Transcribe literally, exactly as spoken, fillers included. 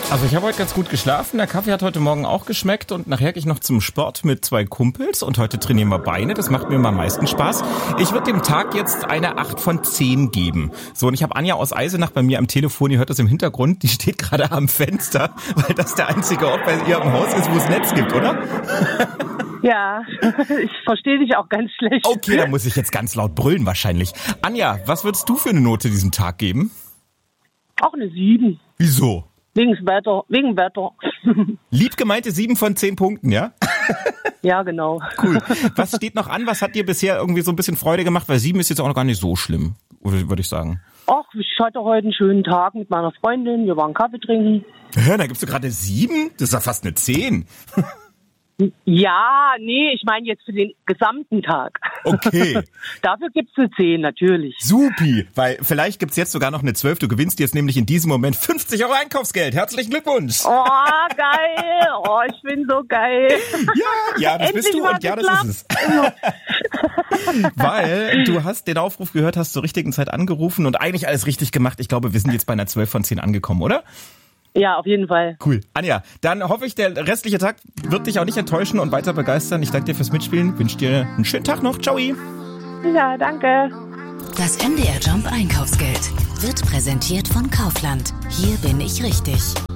Also ich habe heute ganz gut geschlafen, der Kaffee hat heute Morgen auch geschmeckt und nachher gehe ich noch zum Sport mit zwei Kumpels und heute trainieren wir Beine, das macht mir immer am meisten Spaß. Ich würde dem Tag jetzt eine acht von zehn geben. So, und ich habe Anja aus Eisenach bei mir am Telefon, ihr hört das im Hintergrund, die steht gerade am Fenster, weil das der einzige Ort bei ihr im Haus ist, wo es Netz gibt, oder? Ja, ich verstehe dich auch ganz schlecht. Okay, dann muss ich jetzt ganz laut brüllen wahrscheinlich. Anja, was würdest du für eine Note diesem Tag geben? Auch eine sieben. Wieso? Wegen Wetter, wegen Wetter. Lieb gemeinte sieben von zehn Punkten, ja? Ja, genau. Cool. Was steht noch an? Was hat dir bisher irgendwie so ein bisschen Freude gemacht? Weil sieben ist jetzt auch noch gar nicht so schlimm, würde ich sagen. Ach, ich hatte heute einen schönen Tag mit meiner Freundin. Wir waren Kaffee trinken. Hör, da gibst du gerade sieben? Das ist ja fast eine zehn. Ja, nee, ich meine jetzt für den gesamten Tag. Okay. Dafür gibt's eine zehn, natürlich. Supi, weil vielleicht gibt's jetzt sogar noch eine zwölf. Du gewinnst jetzt nämlich in diesem Moment fünfzig Euro Einkaufsgeld. Herzlichen Glückwunsch. Oh, geil. Oh, ich bin so geil. Ja, ja, das bist du und ja, das ist es. Weil du hast den Aufruf gehört, hast zur richtigen Zeit angerufen und eigentlich alles richtig gemacht. Ich glaube, wir sind jetzt bei einer zwölf von zehn angekommen, oder? Ja, auf jeden Fall. Cool. Anja, dann hoffe ich, der restliche Tag wird dich auch nicht enttäuschen und weiter begeistern. Ich danke dir fürs Mitspielen, wünsche dir einen schönen Tag noch. Ciao. Ja, danke. Das M D R Jump Einkaufsgeld wird präsentiert von Kaufland. Hier bin ich richtig.